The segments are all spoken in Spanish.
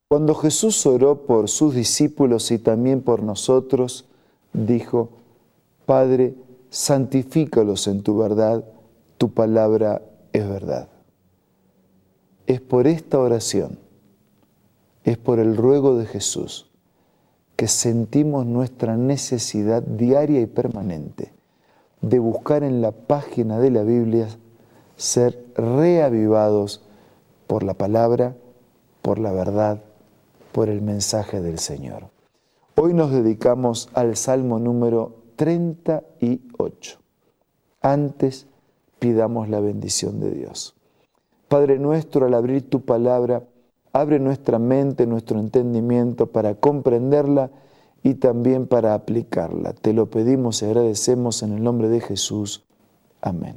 Cuando Jesús oró por sus discípulos y también por nosotros, dijo: Padre, santifícalos en tu verdad, tu palabra es verdad. Es por esta oración, es por el ruego de Jesús, que sentimos nuestra necesidad diaria y permanente de buscar en la página de la Biblia ser reavivados por la palabra, por la verdad, por el mensaje del Señor. Hoy nos dedicamos al Salmo número 38. Antes pidamos la bendición de Dios. Padre nuestro, al abrir tu palabra, abre nuestra mente, nuestro entendimiento para comprenderla y también para aplicarla. Te lo pedimos y agradecemos en el nombre de Jesús. Amén.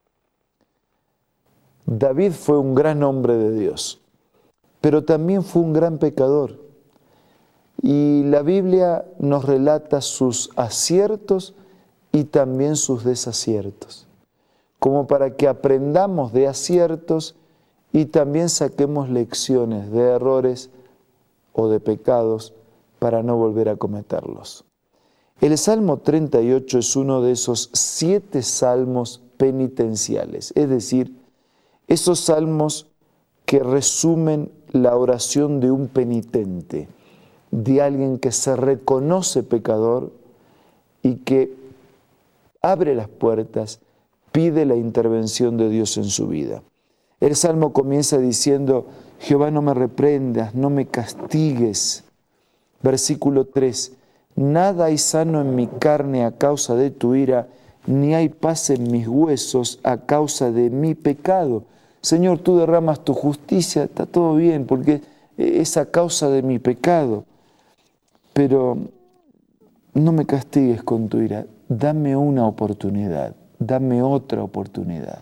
David fue un gran hombre de Dios, pero también fue un gran pecador. Y la Biblia nos relata sus aciertos y también sus desaciertos, como para que aprendamos de aciertos y también saquemos lecciones de errores o de pecados para no volver a cometerlos. El Salmo 38 es uno de esos 7 salmos penitenciales, es decir, esos salmos que resumen la oración de un penitente, de alguien que se reconoce pecador y que abre las puertas, pide la intervención de Dios en su vida. El Salmo comienza diciendo: Jehová, no me reprendas, no me castigues. Versículo 3, nada hay sano en mi carne a causa de tu ira, ni hay paz en mis huesos a causa de mi pecado. Señor, tú derramas tu justicia, está todo bien, porque es a causa de mi pecado. Pero no me castigues con tu ira, dame una oportunidad, dame otra oportunidad.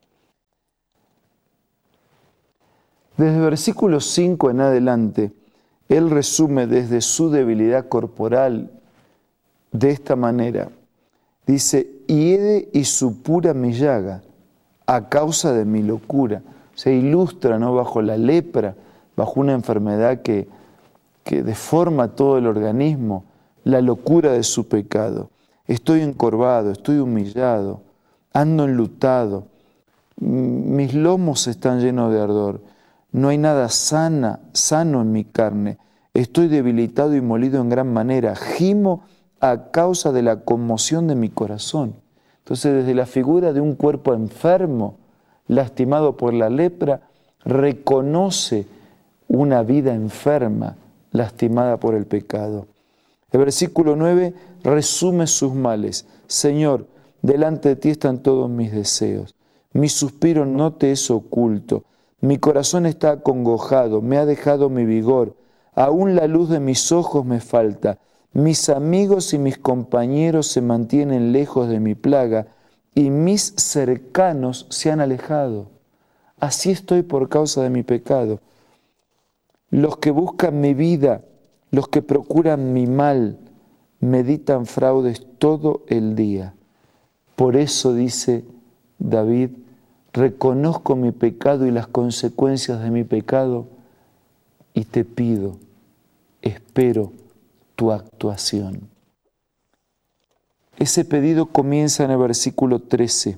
Desde versículo 5 en adelante, él resume desde su debilidad corporal de esta manera. Dice: hiede y supura mi llaga a causa de mi locura. Se ilustra, ¿no?, bajo la lepra, bajo una enfermedad que deforma todo el organismo, la locura de su pecado. Estoy encorvado, estoy humillado, ando enlutado, mis lomos están llenos de ardor. No hay nada sano en mi carne. Estoy debilitado y molido en gran manera. Gimo a causa de la conmoción de mi corazón. Entonces, desde la figura de un cuerpo enfermo, lastimado por la lepra, reconoce una vida enferma, lastimada por el pecado. El versículo 9 resume sus males. Señor, delante de ti están todos mis deseos. Mi suspiro no te es oculto. Mi corazón está acongojado, me ha dejado mi vigor. Aún la luz de mis ojos me falta. Mis amigos y mis compañeros se mantienen lejos de mi plaga y mis cercanos se han alejado. Así estoy por causa de mi pecado. Los que buscan mi vida, los que procuran mi mal, meditan fraudes todo el día. Por eso dice David: reconozco mi pecado y las consecuencias de mi pecado y te pido, espero tu actuación. Ese pedido comienza en el versículo 13.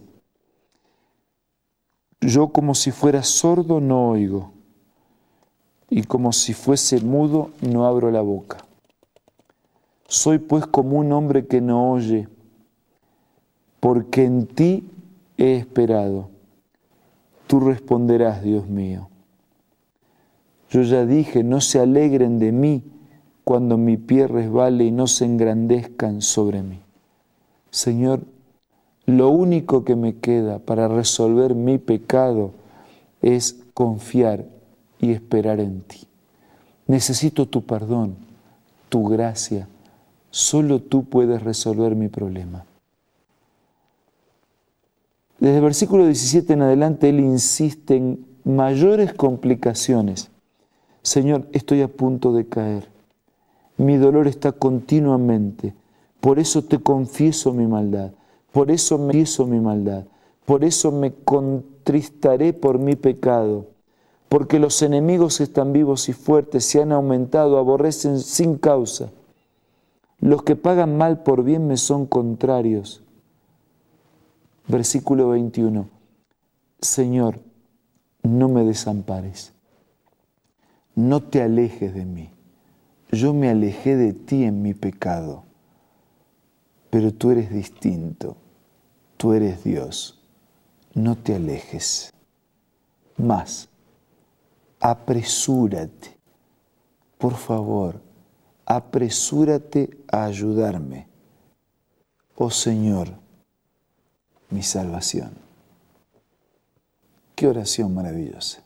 Yo, como si fuera sordo, no oigo, y como si fuese mudo, no abro la boca. Soy pues como un hombre que no oye, porque en ti he esperado. Tú responderás, Dios mío. Yo ya dije, no se alegren de mí cuando mi pie resbale y no se engrandezcan sobre mí. Señor, lo único que me queda para resolver mi pecado es confiar y esperar en ti. Necesito tu perdón, tu gracia. Solo tú puedes resolver mi problema. Desde el versículo 17 en adelante, él insiste en mayores complicaciones. Señor, estoy a punto de caer. Mi dolor está continuamente. Por eso te confieso mi maldad. Por eso me confieso mi maldad. Por eso me contristaré por mi pecado. porque los enemigos están vivos y fuertes, se han aumentado, aborrecen sin causa. Los que pagan mal por bien me son contrarios. Versículo 21. Señor, no me desampares, no te alejes de mí. Yo me alejé de ti en mi pecado, pero tú eres distinto, tú eres Dios, no te alejes. Más, apresúrate, por favor, apresúrate a ayudarme, oh Señor, mi salvación. Qué oración maravillosa.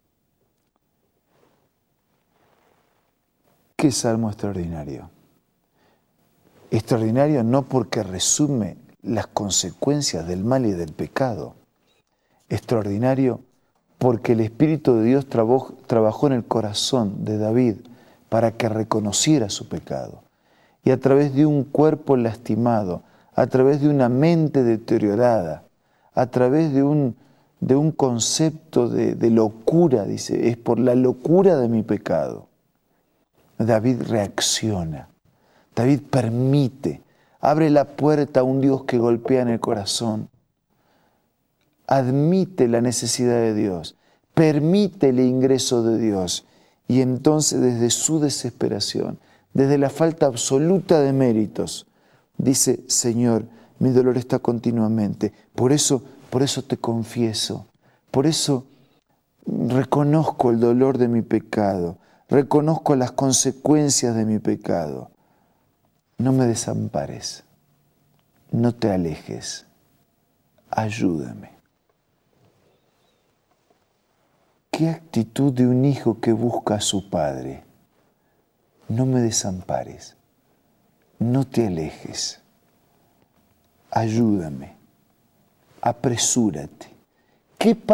Qué salmo extraordinario. Extraordinario no porque resume las consecuencias del mal y del pecado. Extraordinario porque el Espíritu de Dios trabajó en el corazón de David para que reconociera su pecado. Y a través de un cuerpo lastimado, a través de una mente deteriorada, a través de un concepto de locura, dice, es por la locura de mi pecado. David reacciona, David permite, abre la puerta a un Dios que golpea en el corazón, admite la necesidad de Dios, permite el ingreso de Dios y entonces desde su desesperación, desde la falta absoluta de méritos, dice, Señor, mi dolor está continuamente, por eso te confieso, por eso reconozco el dolor de mi pecado, reconozco las consecuencias de mi pecado. No me desampares, no te alejes, ayúdame. ¿Qué actitud de un hijo que busca a su padre? No me desampares, no te alejes, ayúdame, apresúrate. ¿Qué